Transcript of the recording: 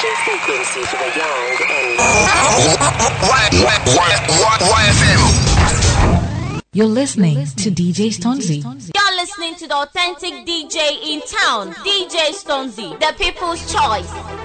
Listening frequency for the young and YFM. You're listening to DJ Stonzy. You're listening to the authentic DJ in town, DJ Stonzy, the people's choice.